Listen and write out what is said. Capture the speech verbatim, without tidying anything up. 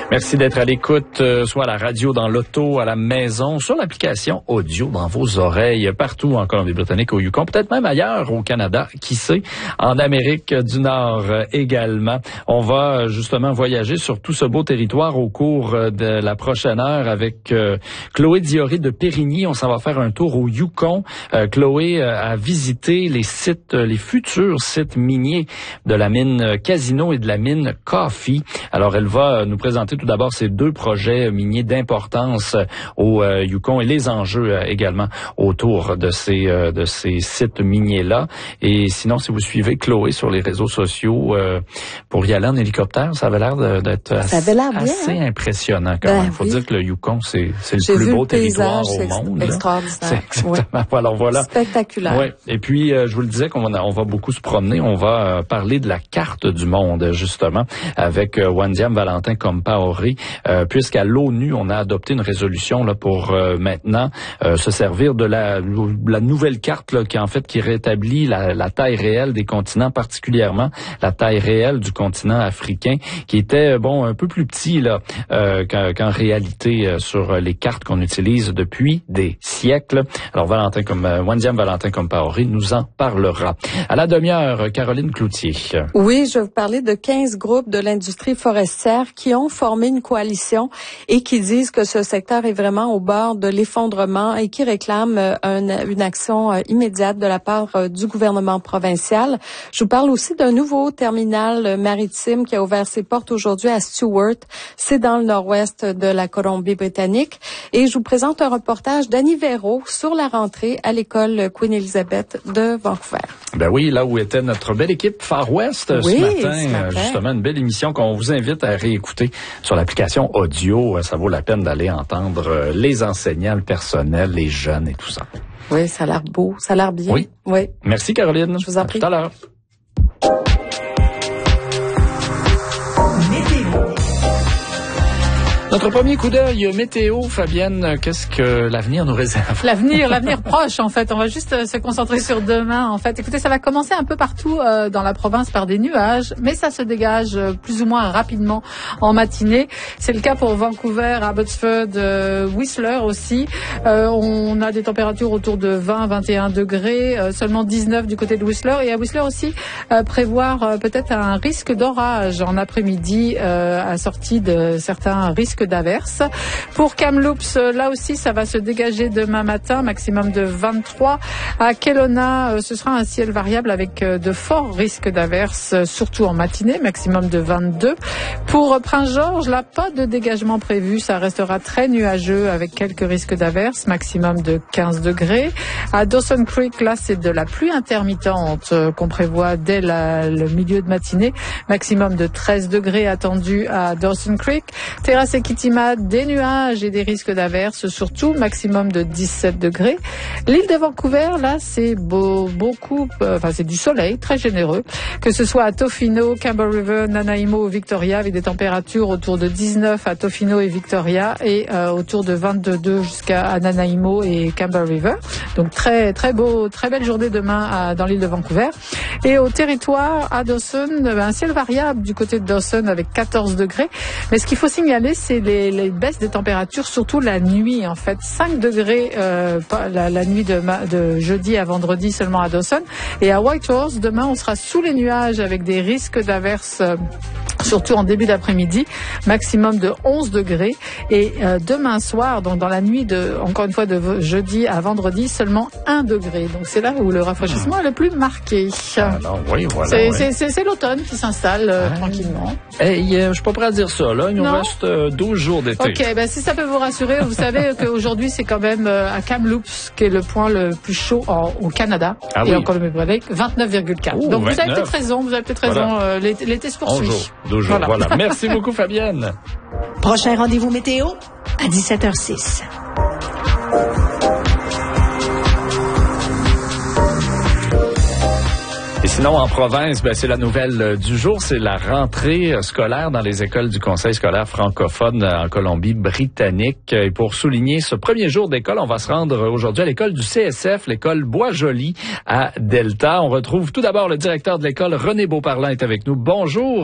Merci d'être à l'écoute, euh, soit à la radio, dans l'auto, à la maison, sur l'application audio, dans vos oreilles, partout en Colombie-Britannique, au Yukon, peut-être même ailleurs au Canada, qui sait, en Amérique du Nord euh, également. On va justement voyager sur tout ce beau territoire au cours de la prochaine heure avec euh, Chloé Dioré de Périgny. On s'en va faire un tour au Yukon. Euh, Chloé euh, a visité les sites, les futurs sites miniers de la mine Casino et de la mine Coffee. Alors, elle va nous présenter tout d'abord ces deux projets miniers d'importance au euh, Yukon et les enjeux euh, également autour de ces euh, de ces sites miniers-là. Et sinon, si vous suivez Chloé sur les réseaux sociaux, euh, pour y aller en hélicoptère, ça avait l'air de, d'être assez, assez hein? impressionnant quand ben, même. Il faut oui. dire que le Yukon, c'est, c'est le J'ai plus vu beau le territoire paysage, au monde. C'est extraordinaire. C'est exactement. Ouais. Alors voilà. Spectaculaire. Ouais. Et puis, euh, je vous le disais qu'on va, on va beaucoup se promener. On va euh, parler de la carte du monde, justement, avec euh, Wandiam Valentin Compaoré, euh, puisqu'à l'ONU, on a adopté une résolution là pour euh, maintenant euh, se servir de la, la nouvelle carte là, qui en fait qui rétablit la, la taille réelle des continents, particulièrement la taille réelle du continent africain, qui était bon un peu plus petit là euh, qu'en, qu'en réalité euh, sur les cartes qu'on utilise depuis des siècles. Alors Valentin comme euh, Wandiam Valentin Compaoré nous en parlera. À la demi-heure, Caroline Cloutier. Oui, je vais vous parler de quinze groupes de l'industrie forestière qui ont formé une coalition et qui disent que ce secteur est vraiment au bord de l'effondrement et qui réclament une, une action immédiate de la part du gouvernement provincial. Je vous parle aussi d'un nouveau terminal maritime qui a ouvert ses portes aujourd'hui à Stewart. C'est dans le nord-ouest de la Colombie-Britannique. Et je vous présente un reportage d'Annie Véro sur la rentrée à l'école Queen Elizabeth de Vancouver. Ben oui, là où était notre belle équipe Far West oui, ce, matin, ce matin, justement une belle émission qu'on vous invite à réécouter sur l'application audio. Ça vaut la peine d'aller entendre les enseignants, le personnel, les jeunes et tout ça. Oui, ça a l'air beau, ça a l'air bien. Oui. oui. Merci Caroline. Je vous en prie. À tout à l'heure. Notre premier coup d'œil météo, Fabienne, qu'est-ce que l'avenir nous réserve? L'avenir, l'avenir proche, en fait. On va juste euh, se concentrer sur demain, en fait. Écoutez, ça va commencer un peu partout euh, dans la province par des nuages, mais ça se dégage euh, plus ou moins rapidement en matinée. C'est le cas pour Vancouver, Abbotsford, euh, Whistler aussi. Euh, on a des températures autour de vingt à vingt et un degrés, euh, seulement dix-neuf du côté de Whistler. Et à Whistler aussi, euh, prévoir euh, peut-être un risque d'orage en après-midi, euh, assorti de certains risques d'averses. Pour Kamloops, là aussi, ça va se dégager demain matin, maximum de vingt-trois. À Kelowna, ce sera un ciel variable avec de forts risques d'averses, surtout en matinée, maximum de vingt-deux. Pour Prince-Georges, là, pas de dégagement prévu. Ça restera très nuageux avec quelques risques d'averses, maximum de quinze degrés. À Dawson Creek, là, c'est de la pluie intermittente qu'on prévoit dès la, le milieu de matinée, maximum de treize degrés attendus à Dawson Creek. Terrasse et Kitimat, des nuages et des risques d'averses, surtout maximum de dix-sept degrés. L'île de Vancouver, là, c'est beau, beaucoup, euh, enfin, c'est du soleil très généreux, que ce soit à Tofino, Campbell River, Nanaimo ou Victoria, avec des températures autour de dix-neuf à Tofino et Victoria et euh, autour de vingt-deux jusqu'à Nanaimo et Campbell River. Donc très très beau, très belle journée demain à, dans l'île de Vancouver. Et au territoire à Dawson, un ciel variable du côté de Dawson avec quatorze degrés. Mais ce qu'il faut signaler, c'est les, les baisses des températures, surtout la nuit en fait. cinq degrés euh, la, la nuit de, de jeudi à vendredi seulement à Dawson. Et à Whitehorse, demain, on sera sous les nuages avec des risques d'averses. Euh, surtout en début d'après-midi, maximum de onze degrés. Et euh, demain soir, donc dans la nuit de, encore une fois, de jeudi à vendredi, seulement un degré. Donc c'est là où le rafraîchissement mmh. est le plus marqué. Alors, oui, voilà. C'est, oui. c'est, c'est, c'est l'automne qui s'installe euh, ah. tranquillement. Hey, euh, je suis pas prêt à dire ça, là. Il nous non. reste euh, douze jours d'été. OK, ben si ça peut vous rassurer, vous savez qu'aujourd'hui, c'est quand même euh, à Kamloops, qui est le point le plus chaud en, au Canada. Ah et oui. en Colombie-Britannique, vingt-neuf virgule quatre. Ouh, donc vingt-neuf. vous avez peut-être raison, vous avez peut-être raison. Voilà. Euh, l'été, l'été se poursuit. Deux jours, voilà. voilà. Merci beaucoup, Fabienne. Prochain rendez-vous météo à dix-sept heures six. Et sinon, en province, ben, c'est la nouvelle du jour, c'est la rentrée scolaire dans les écoles du Conseil scolaire francophone en Colombie-Britannique. Et pour souligner ce premier jour d'école, on va se rendre aujourd'hui à l'école du C S F, l'école Bois-Joli à Delta. On retrouve tout d'abord le directeur de l'école, René Beauparlant, est avec nous. Bonjour.